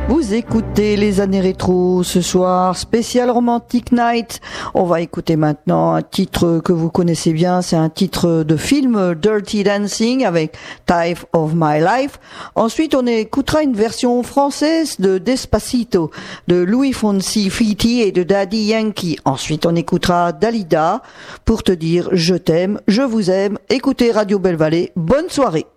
Vous écoutez les années rétro ce soir, spécial Romantic Night. On va écouter maintenant un titre que vous connaissez bien, c'est un titre de film, Dirty Dancing avec Time of My Life. Ensuite, on écoutera une version française de Despacito de Louis Fonsi Fiti et de Daddy Yankee. Ensuite, on écoutera Dalida pour te dire je t'aime, je vous aime. Écoutez Radio Belle Vallée. Bonne soirée.